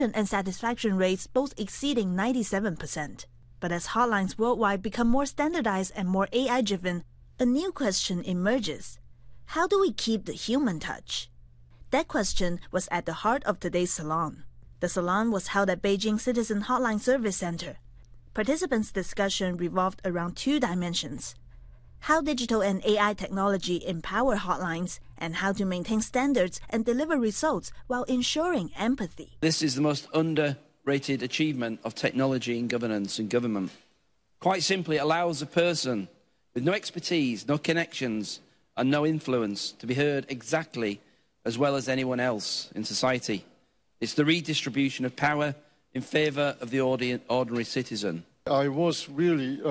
and satisfaction rates both exceeding 97%. But as hotlines worldwide become more standardized and more AI-driven, a new question emerges. How do we keep the human touch? That question was at the heart of today's salon. The salon was held at Beijing Citizen Hotline Service Center. Participants' discussion revolved around two dimensions: how digital and AI technology empower hotlines, and how to maintain standards and deliver results while ensuring empathy. This is the most underrated achievement of technology in governance and government. Quite simply, it allows a person with no expertise, no connections, and no influence to be heard exactly as well as anyone else in society. It's the redistribution of power in favour of the ordinary citizen. I was really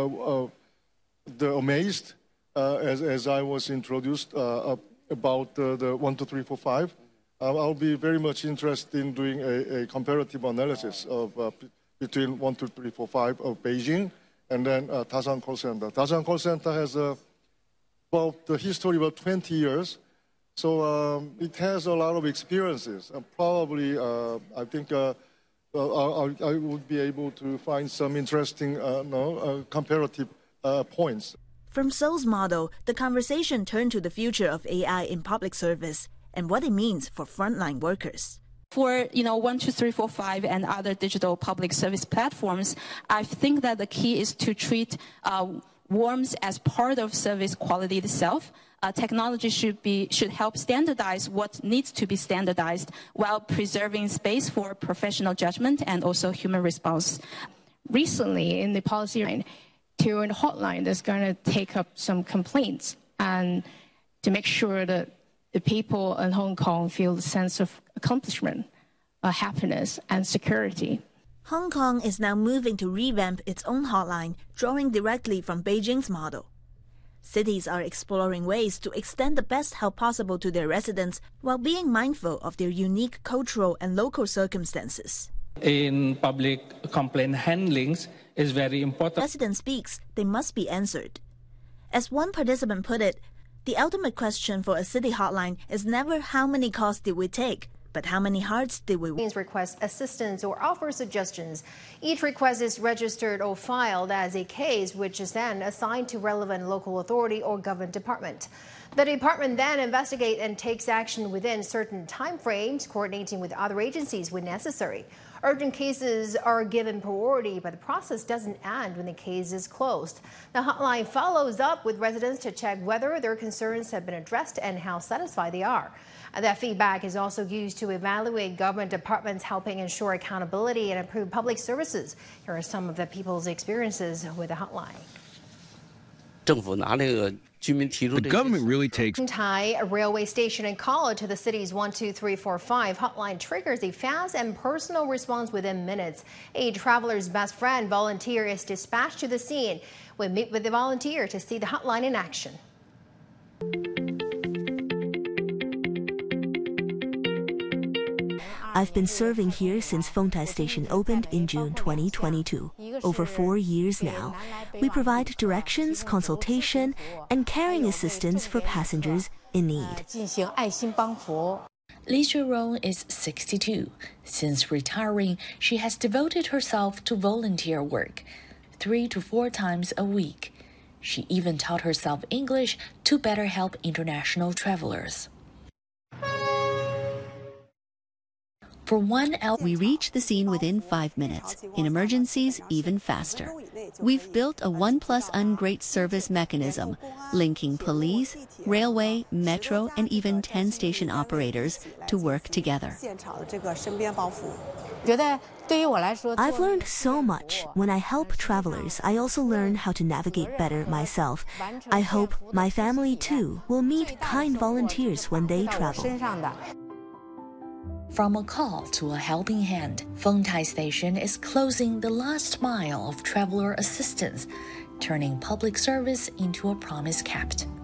amazed as I was introduced about the 1, 2, 3, 4, 5. I'll be very much interested in doing a comparative analysis of between 1, 2, 3, 4, 5 of Beijing and then Tasan Call Center. Tasan Call Center has the history of 20 years. So it has a lot of experiences, and probably I think I would be able to find some interesting comparative points. From Seoul's model, the conversation turned to the future of AI in public service and what it means for frontline workers. For 1, 2, 3, 4, 5 and other digital public service platforms, I think that the key is to treat warmth as part of service quality itself. Technology should help standardize what needs to be standardized while preserving space for professional judgment and also human response. Recently, in the policy line, to a hotline that's going to take up some complaints and to make sure that the people in Hong Kong feel the sense of accomplishment, happiness, and security. Hong Kong is now moving to revamp its own hotline, drawing directly from Beijing's model. Cities are exploring ways to extend the best help possible to their residents while being mindful of their unique cultural and local circumstances. In public complaint handlings is very important. Resident speaks, they must be answered. As one participant put it, the ultimate question for a city hotline is never how many calls did we take, but how many hearts did we win? Request assistance or offer suggestions. Each request is registered or filed as a case, which is then assigned to relevant local authority or government department. The department then investigates and takes action within certain time frames, coordinating with other agencies when necessary. Urgent cases are given priority, but the process doesn't end when the case is closed. The hotline follows up with residents to check whether their concerns have been addressed and how satisfied they are. That feedback is also used to evaluate government departments helping ensure accountability and improve public services. Here are some of the people's experiences with the hotline. The government really takes Tai, a railway station in Kala to the city's 12345 hotline triggers a fast and personal response within minutes. A traveler's best friend volunteer is dispatched to the scene. We meet with the volunteer to see the hotline in action. I've been serving here since Fengtai Station opened in June 2022. Over 4 years now. We provide directions, consultation, and caring assistance for passengers in need. Li Zhirong is 62. Since retiring, she has devoted herself to volunteer work, 3 to 4 times a week. She even taught herself English to better help international travelers. For 1 hour, we reach the scene within 5 minutes. In emergencies, even faster. We've built a 1+1 great service mechanism, linking police, railway, metro, and even 10 station operators to work together. I've learned so much. When I help travelers, I also learn how to navigate better myself. I hope my family, too, will meet kind volunteers when they travel. From a call to a helping hand, Fengtai Station is closing the last mile of traveler assistance, turning public service into a promise kept.